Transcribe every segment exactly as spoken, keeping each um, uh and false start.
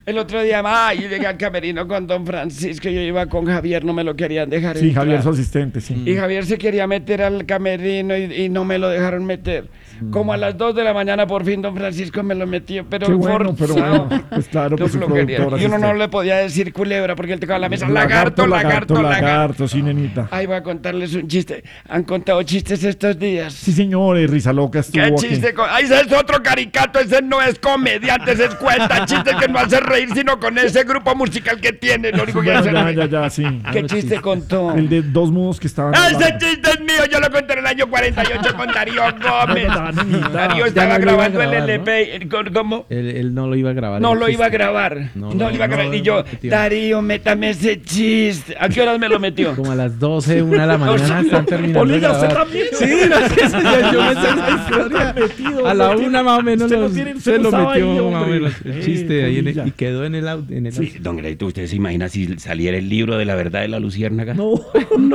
El otro día, ay, yo llegué al camerino con don Francisco, yo iba con Javier, no me lo querían dejar Sí, entrar. Javier, su asistente, sí. Y Javier se quería meter al camerino y, y no me lo dejaron meter. Como a las dos de la mañana, por fin, don Francisco me lo metió, pero Qué bueno, pero forzado. bueno, pues claro, No pues su lo quería. productora Y uno no asistente. le podía decir culebra porque él tocaba la mesa. Lagarto, lagarto, lagarto. lagarto, sí, nenita. Ay, voy a contarles un chiste. ¿Han contado chistes estos días? Sí, señores, Risa Loca estuvo ¿Qué aquí. chiste? Con... Ay, ese es otro caricato, ese no es comediante, ese es cuenta chistes que no hace reír, sino con ese grupo musical que tiene, lo único que Bueno, hace ya, reír. ya, ya, sí. ¿Qué chiste contó? El de dos mudos que estaban ¡Ese hablando. chiste es mío! Yo lo conté en el año cuarenta y ocho con Darío Gómez. Verdad, nenita. Darío Ya estaba no lo iba a grabando el grabar, L ¿no? P. ¿Cómo? Él, él no lo iba a grabar. No el lo chiste. iba a grabar. No, No, no, lo iba a no, grabar. no, Y yo, no, tío. Darío, métame ese chiste. ¿A qué horas me lo metió? Como a las doce, una de la mañana están terminando de Polilla, ¿usted grabar. también? Sí, no sé si yo, yo me sé la historia. Metido, A la no tiene- una más o menos usted no los- tiene- usted se no lo estaba metió ahí, más o hombre. menos el Eh, chiste ahí en el- Polilla. y quedó en el audio. En el Sí, don Greito, ¿usted se imagina si saliera el libro de la verdad de la luciérnaga? No, no.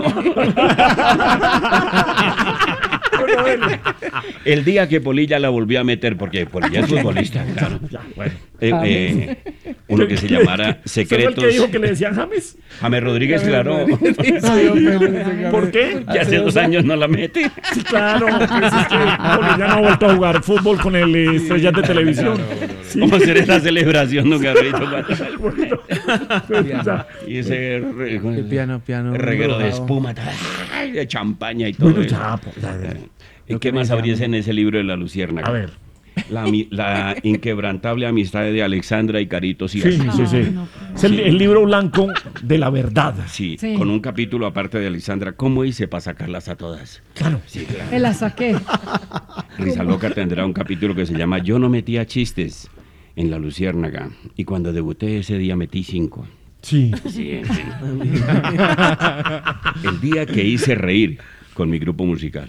Bueno, bueno. El día que Polilla la volvió a meter, porque Polilla es futbolista, claro. Ya, bueno. Eh, eh, uno que se llamara ¿Usted fue el Secretos. que dijo que le decían James? James Rodríguez, claro. ¿Por qué? Que hace dos años no la mete. Sí, claro, pues es que Polilla no ha vuelto a jugar fútbol con el eh, estrellas de televisión. Sí. ¿Cómo hacer esa celebración, don Gabrielito? Bueno, pues ya. Y ese re- El piano, piano. reguero de rojado. espuma, ay, de champaña y todo Bueno, eso. ya, pues, ya, ya. ¿Y Lo qué que me más llama. habría en ese libro de la luciérnaga? A ver. La, ami- la inquebrantable amistad de Alexandra y Carito Sí, Sierra. sí, sí. Es el, el libro blanco de la verdad. Sí, Sí. con un capítulo aparte de Alexandra. ¿Cómo hice para sacarlas a todas? Claro. Sí, claro. Me la saqué. Risa Loca tendrá un capítulo que se llama Yo no metía chistes en la luciérnaga. Y cuando debuté ese día metí cinco. Sí. Sí, sí. El día que hice reír con mi grupo musical.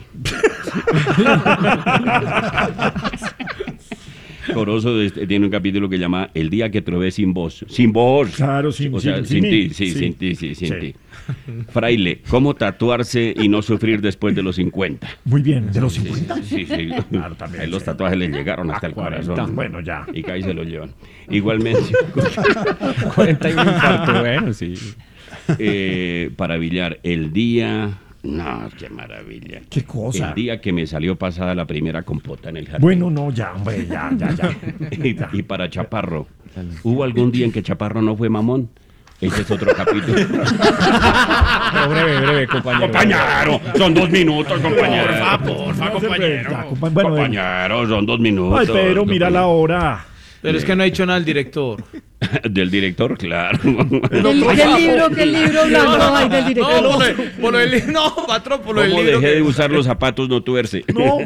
Corozo este, tiene un capítulo que llama El día que trové sin voz. Sin voz. Claro, sin- O sea, sin- sin, sin ti, mí. sí, Sí. sin ti, sí, sin Sí. ti. Fraile, ¿cómo tatuarse y no sufrir después de los cincuenta? Muy bien, de los Sí, cincuenta. sí, sí. Claro, también, Ahí los sí. tatuajes les llegaron hasta el cuarenta, corazón. bueno, ya. Y caí se lo llevan. Igualmente, cuarenta y un infarto, bueno, sí. eh, para Villar, el día... No, qué maravilla. Qué cosa. El día que me salió pasada la primera compota en el jardín. Bueno, no, ya, hombre, ya, ya, ya. Y, y para Chaparro, ¿hubo algún día en que Chaparro no fue mamón? Ese es otro capítulo. breve, breve, compañero. Compañero, son dos minutos, compañero. Porfa, porfa, compañero. Ya, compa- bueno, Compañero, son dos minutos. Ay, pero mira la hora. Pero es que no ha dicho nada el director. Del director, claro. ¿Qué, qué libro, qué libro blanco hay del director? No, por el, por el, no, patrón, por el ¿Cómo libro. dejé que- de usar los zapatos no tuerce? No.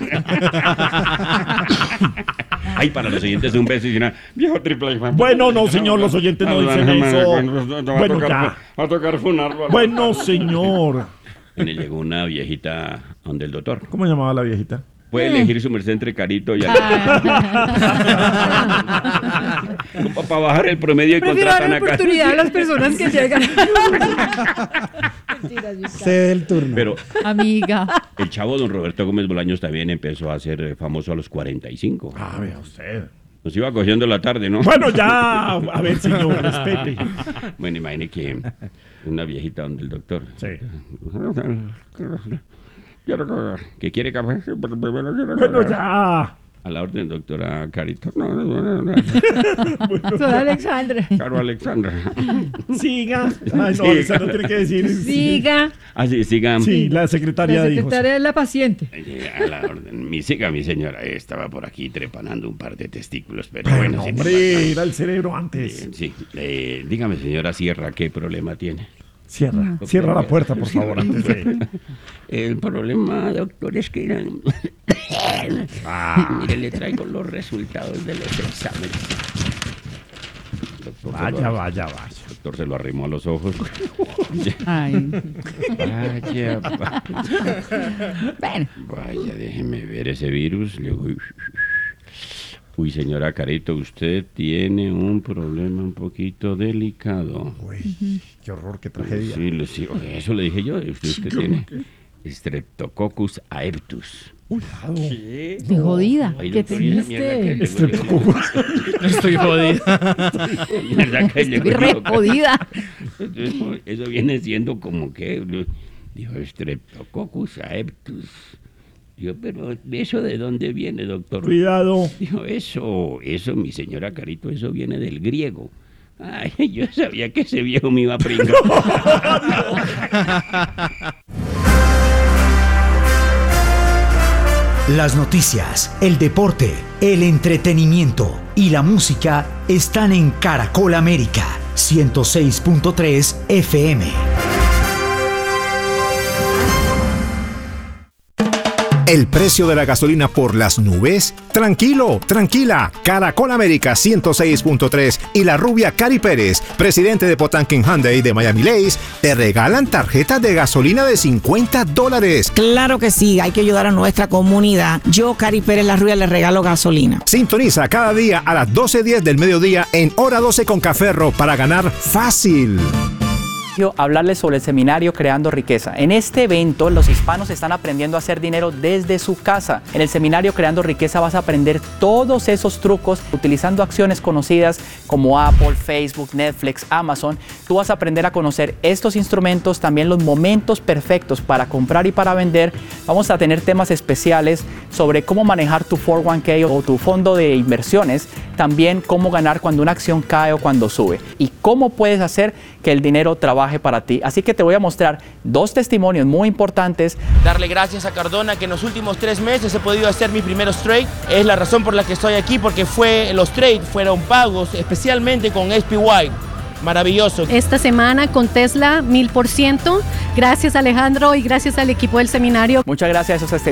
Ay, para los oyentes de un beso y una viejo triple. Bueno, no, señor, los oyentes no dicen eso. Bueno, ya. Va a tocar funarlo. Bueno, señor. Y le llegó una viejita donde el doctor. ¿Cómo llamaba la viejita? Puede elegir su merced entre Carito y para bajar el promedio y Prefiero dar contratan a Carito. oportunidad a las personas que llegan. Mentiras, Vizca. Cede el turno. Pero Amiga. el chavo don Roberto Gómez Bolaños también empezó a ser eh, famoso a los cuarenta y cinco. Ah, vea usted. Nos iba cogiendo la tarde, ¿no? Bueno, ya. A ver, señor, respete. Bueno, imagine que una viejita donde el doctor. Sí. ¿Que quiere café? Bueno, ya. A la orden, doctora Carito. No, no, no, no. Soy Alexandra. Caro Alexandra. Siga. Ay, no, esa no tiene que decir. Siga. Ah, sí, siga. Sí, la secretaria La dijo. secretaria es la paciente. Eh, A la orden. Mi siga, mi señora. eh, Estaba por aquí trepanando un par de testículos, pero Bueno, bueno. sin hombre, embargo, era el cerebro antes. eh, sí. Eh, dígame, señora Sierra, ¿qué problema tiene? Cierra, cierra la puerta, por favor, antes de... El problema, doctor, es que... Ah, Mire, le traigo los resultados de los exámenes. Doctor, se vaya, lo- vaya, vaya. doctor se lo arrimó a los ojos. Ay. Vaya, va- Bueno. vaya, déjeme ver ese virus. Le digo, uy, señora Carito, usted tiene un problema un poquito delicado. Uy, qué horror, qué tragedia. Sí, le- sí, eso le dije yo. Usted, usted tiene Streptococcus aeptus. Sí. Estoy jodida. Ay, ¿Qué doctor, y esa mierda que triste? le huele- Estoy jodida. mierda que le Estoy huele- re jodida. Entonces, eso viene siendo como que, dijo, Streptococcus aeptus. Dijo, pero ¿eso de dónde viene, doctor? Cuidado. Dijo, eso, eso, mi señora Carito, eso viene del griego. Ay, yo sabía que ese viejo me iba a pringar. Las noticias, el deporte, el entretenimiento y la música están en Caracol América ciento seis punto tres F M. ¿El precio de la gasolina por las nubes? Tranquilo, tranquila. Caracol América ciento seis punto tres y la rubia Cari Pérez, presidente de Potanken Hyundai de Miami Lakes, te regalan tarjetas de gasolina de cincuenta dólares. Claro que sí, hay que ayudar a nuestra comunidad. Yo, Cari Pérez, la rubia, le regalo gasolina. Sintoniza cada día a las doce diez del mediodía en Hora doce con Caferro para ganar fácil. Hablarles sobre el seminario Creando Riqueza. En este evento, los hispanos están aprendiendo a hacer dinero desde su casa. En el seminario Creando Riqueza vas a aprender todos esos trucos utilizando acciones conocidas como Apple, Facebook, Netflix, Amazon. Tú vas a aprender a conocer estos instrumentos, también los momentos perfectos para comprar y para vender. Vamos a tener temas especiales sobre cómo manejar tu cuatro uno K o tu fondo de inversiones. También cómo ganar cuando una acción cae o cuando sube. Y cómo puedes hacer que el dinero trabaje para ti. Así que te voy a mostrar dos testimonios muy importantes. Darle gracias a Cardona que en los últimos tres meses he podido hacer mis primeros trades. Es la razón por la que estoy aquí, porque fue, los trades fueron pagos especialmente con S P Y. Maravilloso. Esta semana con Tesla, mil por ciento. Gracias, Alejandro, y gracias al equipo del seminario. Muchas gracias a esos